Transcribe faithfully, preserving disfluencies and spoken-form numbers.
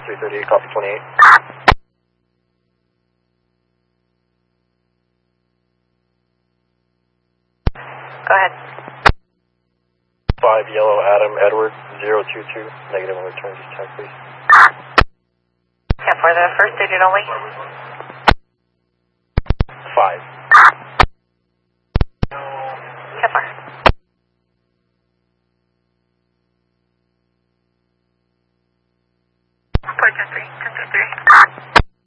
three thirty-eight, copy twenty-eight. Go ahead. five Yellow Adam Edward zero two two, negative on return, just check please. Yeah, for the first digit only. five.